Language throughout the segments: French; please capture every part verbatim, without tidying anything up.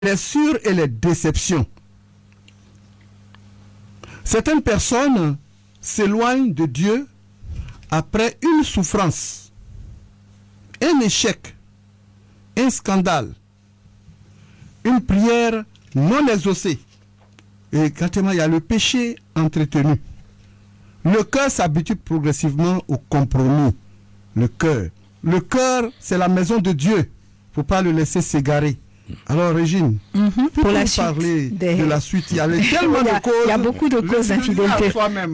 blessures et les déceptions. Certaines personnes s'éloignent de Dieu après une souffrance, un échec, un scandale, une prière non exaucée. Et quand il y a le péché entretenu, le cœur s'habitue progressivement au compromis. Le cœur. Le cœur, c'est la maison de Dieu. Il ne faut pas le laisser s'égarer. Alors, Régine, mm-hmm. pour la suite parler des... de la suite. Il y a tellement il y a, de causes. Il y a beaucoup de causes d'infidélité.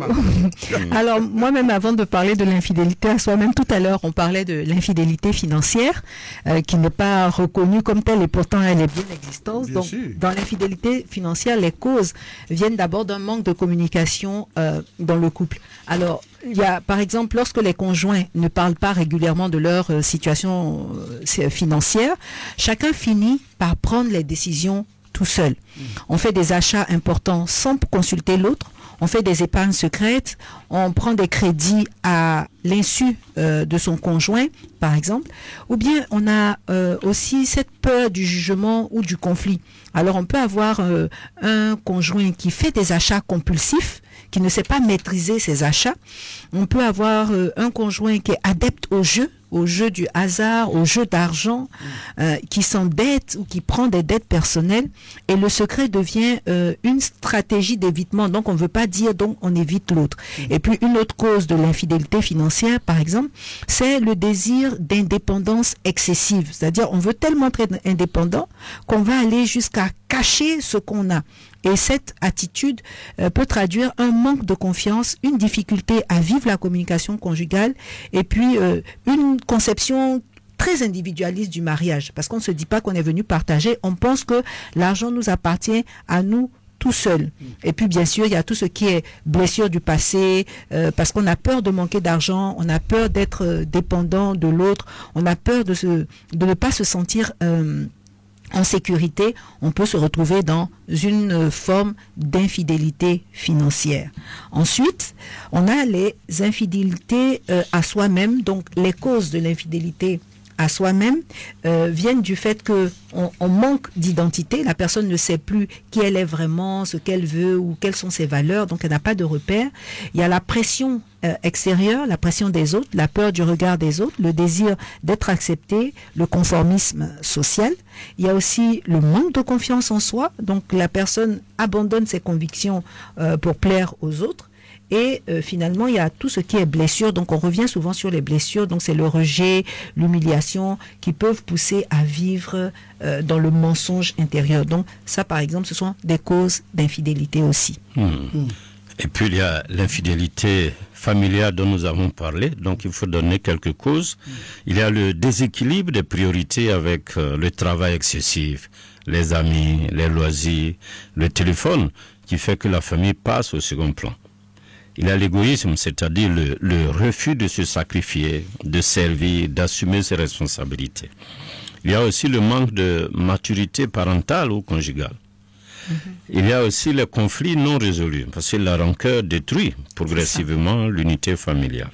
Alors, moi-même, avant de parler de l'infidélité à soi-même, tout à l'heure, on parlait de l'infidélité financière, euh, qui n'est pas reconnue comme telle, et pourtant elle est bien existante. Bien Donc, sûr. Dans l'infidélité financière, les causes viennent d'abord d'un manque de communication euh, dans le couple. Alors, il y a, par exemple, lorsque les conjoints ne parlent pas régulièrement de leur euh, situation euh, financière, chacun finit par prendre les décisions tout seul. Mmh. On fait des achats importants sans consulter l'autre. On fait des épargnes secrètes, on prend des crédits à l'insu euh, de son conjoint, par exemple, ou bien on a euh, aussi cette peur du jugement ou du conflit. Alors on peut avoir euh, un conjoint qui fait des achats compulsifs, qui ne sait pas maîtriser ses achats. On peut avoir euh, un conjoint qui est adepte au jeu, au jeu du hasard, au jeu d'argent, euh, qui s'endette ou qui prend des dettes personnelles. Et le secret devient euh, une stratégie d'évitement. Donc, on ne veut pas dire, donc, on évite l'autre. Mmh. Et puis, une autre cause de l'infidélité financière, par exemple, c'est le désir d'indépendance excessive. C'est-à-dire, on veut tellement être indépendant qu'on va aller jusqu'à cacher ce qu'on a. Et cette attitude euh, peut traduire un manque de confiance, une difficulté à vivre la communication conjugale et puis euh, une conception très individualiste du mariage. Parce qu'on ne se dit pas qu'on est venu partager, on pense que l'argent nous appartient à nous tout seul. Et puis bien sûr, il y a tout ce qui est blessure du passé, euh, parce qu'on a peur de manquer d'argent, on a peur d'être euh, dépendant de l'autre, on a peur de, se, de ne pas se sentir... Euh, en sécurité, on peut se retrouver dans une forme d'infidélité financière. Ensuite, on a les infidélités euh, à soi-même. Donc, les causes de l'infidélité à soi-même euh, viennent du fait que on, on manque d'identité. La personne ne sait plus qui elle est vraiment, ce qu'elle veut ou quelles sont ses valeurs. Donc, elle n'a pas de repère. Il y a la pression euh, extérieure, la pression des autres, la peur du regard des autres, le désir d'être accepté, le conformisme social. Il y a aussi le manque de confiance en soi. Donc, la personne abandonne ses convictions euh, pour plaire aux autres. Et euh, finalement, il y a tout ce qui est blessure. Donc, on revient souvent sur les blessures. Donc, c'est le rejet, l'humiliation qui peuvent pousser à vivre euh, dans le mensonge intérieur. Donc, ça, par exemple, ce sont des causes d'infidélité aussi. Mmh. Mmh. Et puis, il y a l'infidélité familiale dont nous avons parlé. Donc, il faut donner quelques causes. Mmh. Il y a le déséquilibre des priorités avec euh, le travail excessif, les amis, les loisirs, le téléphone, qui fait que la famille passe au second plan. Il y a l'égoïsme, c'est-à-dire le, le refus de se sacrifier, de servir, d'assumer ses responsabilités. Il y a aussi le manque de maturité parentale ou conjugale. Mm-hmm. Il y a aussi les conflits non résolus, parce que la rancœur détruit progressivement l'unité familiale.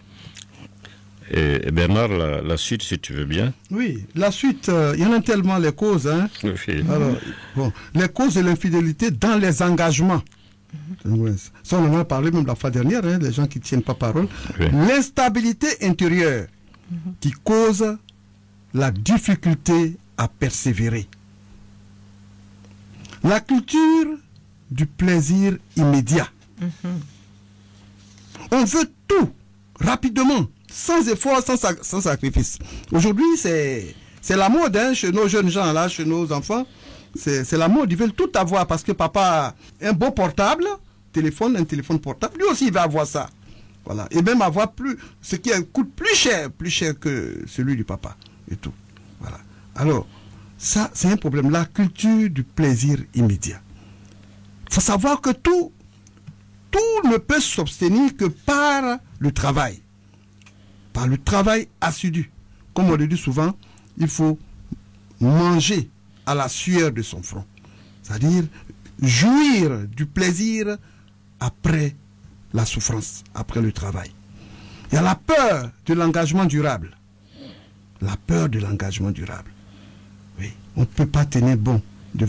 Et, et Bernard, la, la suite, si tu veux bien. Oui, la suite, euh, il y en a tellement les causes. Hein. Oui. Alors, bon, les causes de l'infidélité dans les engagements. Mm-hmm. Ça, on en a parlé même la fois dernière, hein, les gens qui ne tiennent pas parole. Oui. L'instabilité intérieure mm-hmm. qui cause la difficulté à persévérer. La culture du plaisir immédiat. Mm-hmm. On veut tout rapidement, sans effort, sans, sans sacrifice. Aujourd'hui, c'est, c'est la mode hein, chez nos jeunes gens, là, chez nos enfants. C'est, c'est la mode, ils veulent tout avoir parce que papa a un beau portable, téléphone, un téléphone portable, lui aussi il va avoir ça. Voilà. Et même avoir plus, ce qui coûte plus cher, plus cher que celui du papa et tout. Voilà. Alors, ça, c'est un problème. La culture du plaisir immédiat. Il faut savoir que tout, tout ne peut s'obtenir que par le travail. Par le travail assidu. Comme on le dit souvent, il faut manger à la sueur de son front. C'est-à-dire jouir du plaisir après la souffrance, après le travail. Il y a la peur de l'engagement durable. La peur de l'engagement durable. Oui, on ne peut pas tenir bon